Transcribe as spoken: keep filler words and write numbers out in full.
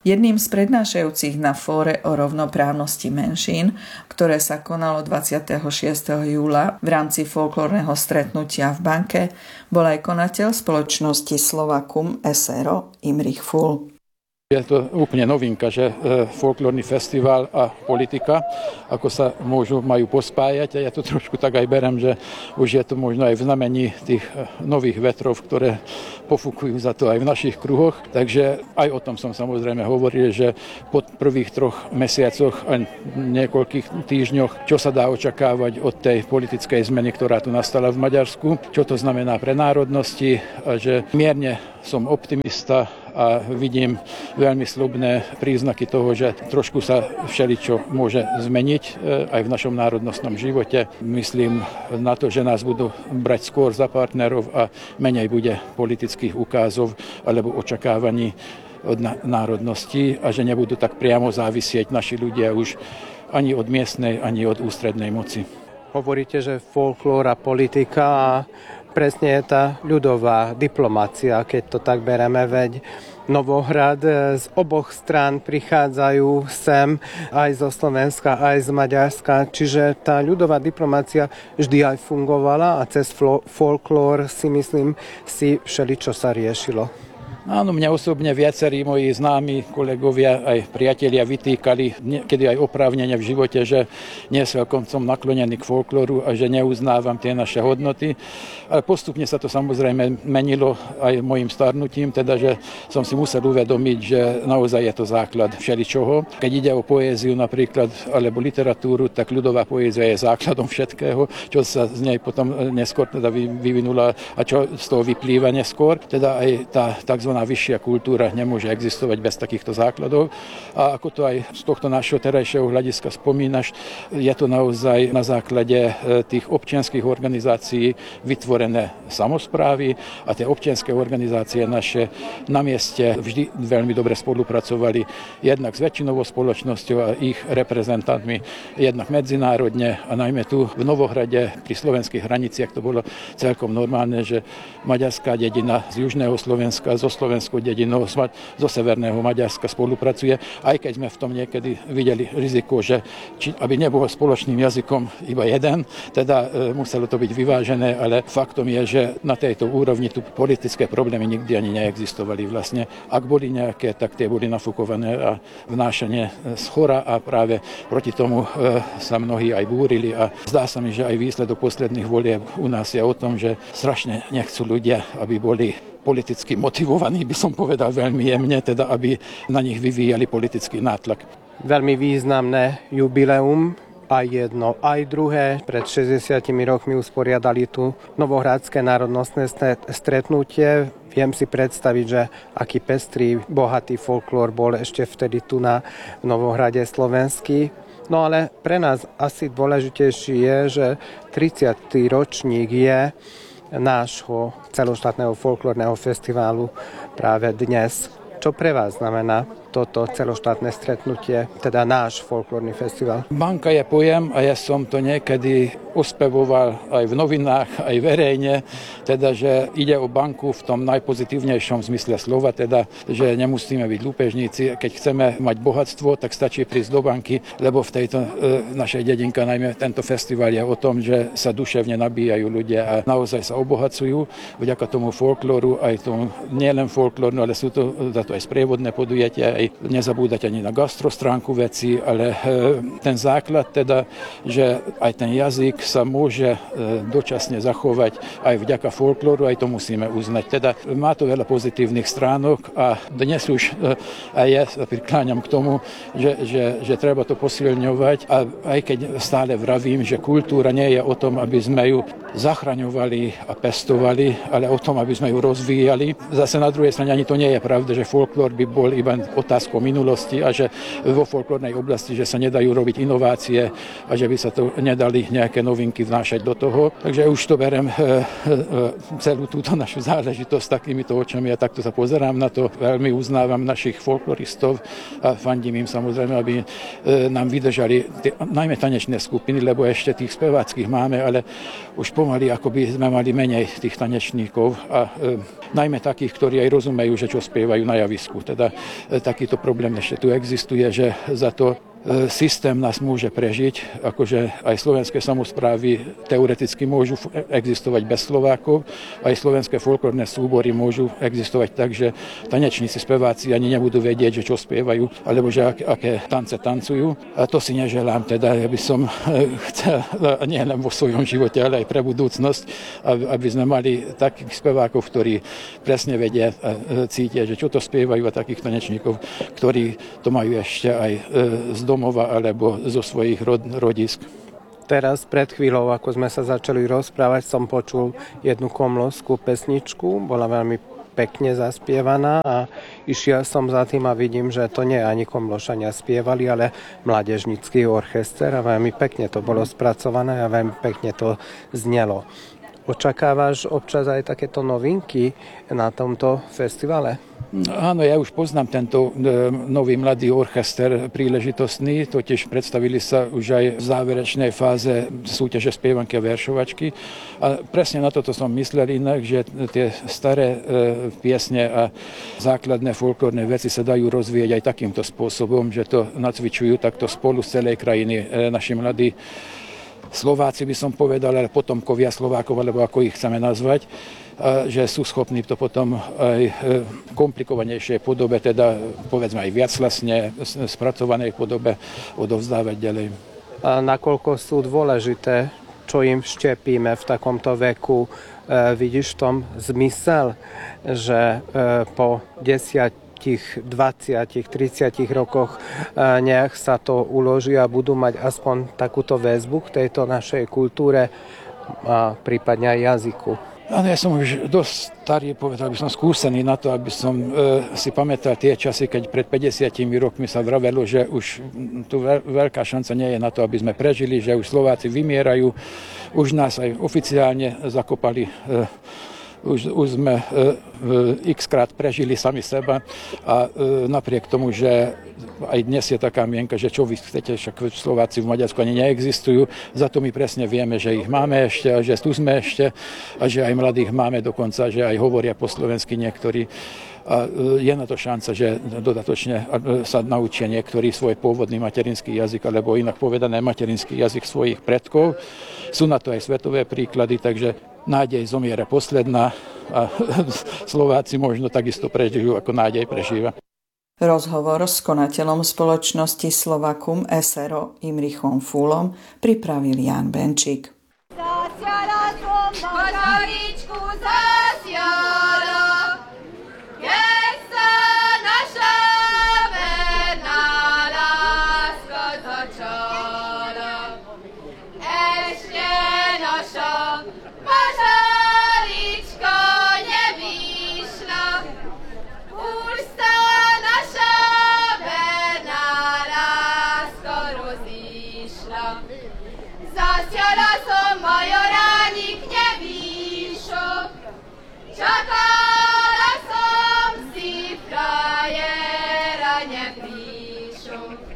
Jedným z prednášajúcich na fóre o rovnoprávnosti menšín, ktoré sa konalo dvadsiateho šiesteho júla v rámci folklórneho stretnutia v Banke, bol aj konateľ spoločnosti Slovacum es er o Imrich Ful. Je to úplne novinka, že folklórny festival a politika, ako sa môžu, majú pospájať. A ja to trošku tak aj berem, že už je to možno aj v znamení tých nových vetrov, ktoré pofúkujú za to aj v našich kruhoch. Takže aj o tom som samozrejme hovoril, že po prvých troch mesiacoch a niekoľkých týždňoch, čo sa dá očakávať od tej politickej zmeny, ktorá tu nastala v Maďarsku, čo to znamená pre národnosti, a že mierne som optimista a vidím veľmi sľubné príznaky toho, že trošku sa všeličo môže zmeniť aj v našom národnostnom živote. Myslím na to, že nás budú brať skôr za partnerov a menej bude politických ukázov alebo očakávaní od národností a že nebudú tak priamo závisieť naši ľudia už ani od miestnej, ani od ústrednej moci. Hovoríte, že folklór a politika a presne je tá ľudová diplomácia, keď to tak bereme, veď Novohrad z oboch strán prichádzajú sem, aj zo Slovenska, aj z Maďarska, čiže tá ľudová diplomácia vždy aj fungovala a cez folklór si myslím si všeličo sa riešilo. Áno, mňa osobne viacerí moji známi kolegovia aj priatelia vytýkali, niekedy aj oprávnene v živote, že nie celkom som naklonený k folklóru a že neuznávam tie naše hodnoty. Ale postupne sa to samozrejme menilo aj mojim starnutím, teda že som si musel uvedomiť, že naozaj je to základ všeličoho. Keď ide o poéziu napríklad alebo literatúru, tak ľudová poézia je základom všetkého, čo sa z nej potom neskôr teda vyvinula a čo z toho vyplýva neskôr. Teda aj tá tzv. Vyššia kultúra nemôže existovať bez takýchto základov. A ako to aj z tohto našho terajšieho hľadiska spomínaš, je to naozaj na základe tých občianskych organizácií vytvorené samosprávy a tie občianske organizácie naše na mieste vždy veľmi dobre spolupracovali jednak s väčšinovou spoločnosťou a ich reprezentantmi, jednak medzinárodne a najmä tu v Novohrade pri slovenských hraniciach to bolo celkom normálne, že maďarská dedina z južného Slovenska, zo slovenskou dedinou zo severného Maďarska spolupracuje, aj keď sme v tom niekedy videli riziko, že či, aby nebol spoločným jazykom iba jeden, teda e, muselo to byť vyvážené, ale faktom je, že na tejto úrovni tu politické problémy nikdy ani neexistovali vlastne. Ak boli nejaké, tak tie boli nafúkované a vnášanie z hora a práve proti tomu e, sa mnohí aj búrili a zdá sa mi, že aj výsledok posledných volieb u nás je o tom, že strašne nechcú ľudia, aby boli politicky motivovaní, by som povedal veľmi jemne, teda aby na nich vyvíjali politický nátlak. Veľmi významné jubileum, aj jedno, aj druhé. Pred šesťdesiatimi rokmi usporiadali tu Novohradské národnostné stretnutie. Viem si predstaviť, že aký pestrý, bohatý folklór bol ešte vtedy tu na Novohrade slovenský. No ale pre nás asi dôležitejší je, že tridsiaty ročník je nášho celoštátneho folklórneho festiválu práve dnes. Čo pre vás znamená toto celoštátne stretnutie, teda náš folklórny festival? Banka je pojem a ja som to niekedy ospevoval aj v novinách, aj verejne, teda, že ide o banku v tom najpozitívnejšom zmysle slova, teda, že nemusíme byť lúpežníci. Keď chceme mať bohatstvo, tak stačí prísť do banky, lebo v tejto e, našej dedinke, najmä tento festival je o tom, že sa duševne nabíjajú ľudia a naozaj sa obohacujú. Vďaka tomu folklóru, aj tomu nielen folklórnu, ale sú to za to aj sprievodné podujatia, aj nezabúdať ani na gastrostránku veci, ale e, ten základ teda, že aj ten jazyk sa môže e, dočasne zachovať aj vďaka folklóru, aj to musíme uznať. Teda má to veľa pozitívnych stránok a dnes už e, aj ja sa prikláňam k tomu, že, že, že treba to posilňovať a aj keď stále vravím, že kultúra nie je o tom, aby sme ju zachraňovali a pestovali, ale o tom, aby sme ju rozvíjali. Zase na druhej strane ani to nie je pravda, že folklór by bol iba otázkou minulosti a že vo folklórnej oblasti, že sa nedajú robiť inovácie a že by sa to nedali nejaké novinky vnášať do toho. Takže už to berem e, e, celú túto našu záležitosť takýmito očami a takto sa pozerám na to. Veľmi uznávam našich folkloristov a fandím im samozrejme, aby e, nám vydržali tie, najmä tanečné skupiny, lebo ešte tých speváckých máme, ale už pomaly ako by sme mali menej tých tanečníkov a e, najmä takých, ktorí aj rozumejú, že čo spievajú na javisku. Teda e, takí takýto problém ešte tu existuje, že za to systém nás môže prežiť, akože aj slovenské samosprávy teoreticky môžu existovať bez Slovákov, aj slovenské folklórne súbory môžu existovať tak, že tanečníci, speváci ani nebudú vedieť, že čo spievajú, alebo že ak, aké tance tancujú. A to si neželám teda, ja by som chcel, nie len vo svojom živote, ale aj pre budúcnosť, aby sme mali takých spevákov, ktorí presne vedia a cítia, že čo to spievajú, a takých tanečníkov, ktorí to majú ešte aj z domova alebo zo svojich rod, rodisk. Teraz pred chvíľou, ako sme sa začali rozprávať, som počul jednu komlovskú pesničku, bola veľmi pekne zaspievaná a išiel som za tým a vidím, že to nie ani komlošania spievali, ale mládežnícky orchester a veľmi pekne to bolo spracované a veľmi pekne to znelo. Očakávaš občas aj takéto novinky na tomto festivale? Áno, ja už poznám tento nový mladý orchester príležitostný, totiž predstavili sa už aj v záverečnej fáze súťaže spievanky a veršovačky. A presne na toto som myslel inak, že tie staré piesne a základné folklórne veci sa dajú rozvíjať aj takýmto spôsobom, že to nacvičujú takto spolu z celej krajiny naši mladí Slováci, by som povedal, ale potomkovia Slovákov, alebo ako ich chceme nazvať, že sú schopní to potom aj v komplikovanejšej podobe, teda povedzme aj viac vlastne spracovanej podobe odovzdávať ďalej. A nakoľko sú dôležité, čo im štepíme v takomto veku, e, vidíš v tom zmysel, že e, po desiatich, dvadsiatich, tridsiatich rokoch nech sa to uloží a budú mať aspoň takúto väzbu k tejto našej kultúre a prípadne aj jazyku. Áno, ja som už dosť starý, povedal by som skúsený na to, aby som e, si pamätal tie časy, keď pred päťdesiatimi rokmi sa vravelo, že už tu veľká šanca nie je na to, aby sme prežili, že už Slováci vymierajú, už nás aj oficiálne zakopali, e, Už, už sme e, x-krát prežili sami seba a e, napriek tomu, že aj dnes je taká mienka, že čo vy chcete, však Slováci v Maďarsku ani neexistujú, za to my presne vieme, že ich máme ešte a že tu sme ešte a že aj mladých máme dokonca, že aj hovoria po slovensky niektorí. A je na to šanca, že dodatočne sa naučia niektorí svoj pôvodný materinský jazyk, alebo inak povedané materinský jazyk svojich predkov. Sú na to aj svetové príklady, takže nádej zomiera posledná a Slováci možno takisto prežijú, ako nádej prežíva. Rozhovor s konateľom spoločnosti Slovakum es er o Imrichom Fúlom pripravil Ján Benčík.